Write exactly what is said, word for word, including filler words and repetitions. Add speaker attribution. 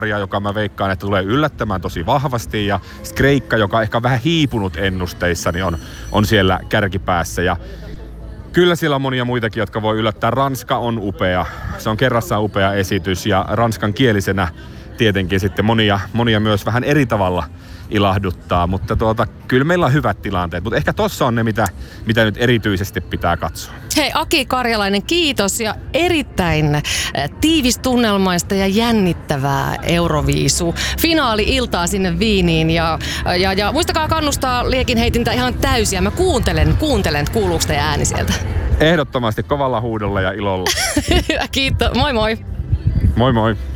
Speaker 1: joka mä veikkaan, että tulee yllättämään tosi vahvasti, ja Kreikka, joka on ehkä vähän hiipunut ennusteissa, niin on, on siellä kärkipäässä. Ja kyllä siellä on monia muitakin, jotka voi yllättää. Ranska on upea. Se on kerrassaan upea esitys, ja ranskan kielisenä tietenkin sitten monia, monia myös vähän eri tavalla ilahduttaa, mutta tuota, kyllä meillä on hyvät tilanteet, mutta ehkä tossa on ne, mitä, mitä nyt erityisesti pitää katsoa.
Speaker 2: Hei, Aki Karjalainen, kiitos ja erittäin äh, tiivistunnelmaista ja jännittävää Euroviisu finaali-iltaa sinne Viiniin ja, ja, ja muistakaa kannustaa liekinheitintä ihan täysiä. Mä kuuntelen, kuuntelen, kuuluuko teidän ääni sieltä?
Speaker 1: Ehdottomasti kovalla huudolla ja ilolla.
Speaker 2: Kiitos, moi moi!
Speaker 1: Moi moi!